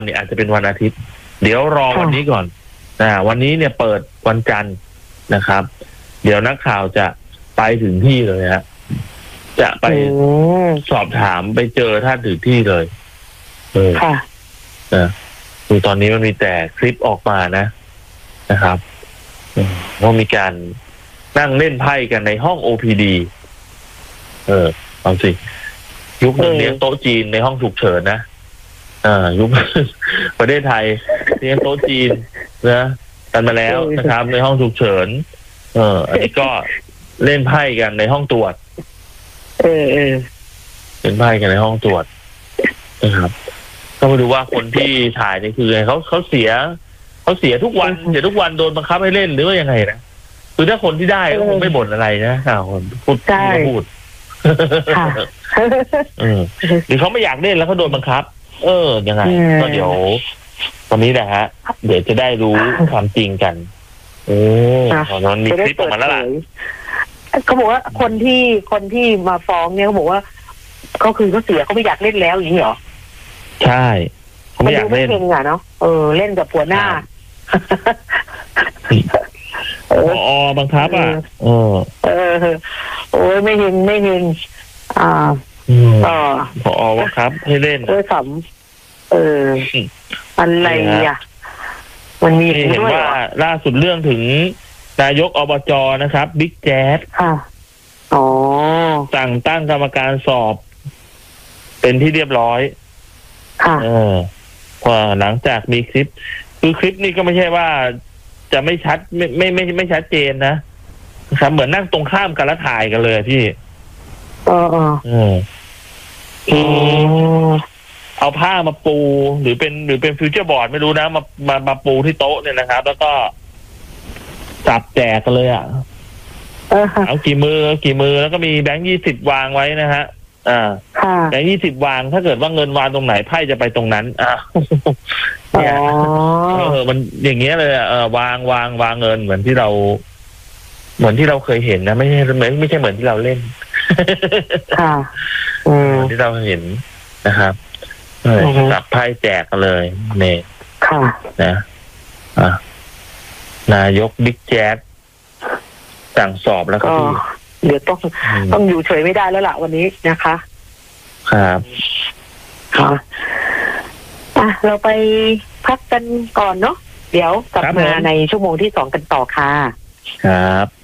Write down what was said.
เนี่ยอาจจะเป็นวันอาทิตย์เดี๋ยวรอวันนี้ก่อนวันนี้เนี่ยเปิดวันจันทร์นะครับ เดี๋ยวนักข่าวจะไปถึงที่เลยฮะจะไปสอบถามไปเจอท่านถึงที่เลยค่ะคือตอนนี้มันมีแต่คลิปออกมานะครับว่ามีการนั่งเล่นไพ่กันในห้อง OPD เอาสิยุคหนึ่งเลี้ยงโต๊ะจีนในห้องฉุกเฉินนะยุคประเทศไทยเลี้ยงโต๊ะจีนนะกันมาแล้วนะครับในห้องฉุกเฉินอันนี้ก็เล่นไพ่กันในห้องตรวจเล่นไพ่กันในห้องตรวจนะครับก็มาดูว่าคนที่ถ่ายนี่คือไงเขาเสียทุกวันเสียทุกวันโดนบังคับให้เล่นหรือว่ายังไงนะคือถ้าคนที่ได้ก็คงไม่บ่นอะไรนะพูดหรือเขาไม่อยากเล่นแล้วเขาโดนบังคับยังไงก็เดี๋ยววันนี้นะฮะเดี๋ยวจะได้รู้ความจริงกันตอนนั้นมีคลิปออกมาแล้วล่ะเขาบอกว่าคนที่มาฟ้องเนี่ยเขาบอกว่าเขาคือเขาเสียเขาไม่อยากเล่นแล้วอย่างนี้เหรอใช่เขาไม่อยากเล่นเล่นอ่ะเนาะเล่นกับหัวหน้าบังคับโอ้ยไม่เห็นพอบังคับให้เล่นขำอะไรอ่ะมันมีเห็นว่าล่าสุดเรื่องถึงนายกอบจนะครับบิ๊กแจ๊สสั่งตั้งกรรมการสอบเป็นที่เรียบร้อยพอหลังจากมีคลิปคือคลิปนี้ก็ไม่ใช่ว่าจะไม่ชัดไม่ชัดเจนนะครับเหมือนนั่งตรงข้ามกันแล้วถ่ายกันเลยพี่เอาผ้ามาปูหรือเป็นฟิวเจอร์บอร์ดไม่รู้นะมาปูที่โต๊ะเนี่ยนะครับแล้วก็จับแจกกันเลยเอากี่มือแล้วก็มีแบงค์20วางไว้นะฮะแบงค์20วางถ้าเกิดว่าเงินวางตรงไหนไพ่จะไปตรงนั้นเนี่ยมันอย่างเงี้ยเลยวางเงินเหมือนที่เราเคยเห็นนะไม่ใช่เหมือนที่เราเล่นที่เราเห็นนะครับจับไพ่แจกกันเลยเนี่ยนะนายกบิ๊กแจ๊สสั่งสอบแล้วครับเดี๋ยวต้องอยู่เฉยไม่ได้แล้วล่ะวันนี้นะคะครับเราไปพักกันก่อนเนาะเดี๋ยวกลับมาในชั่วโมงที่2กันต่อค่ะครับ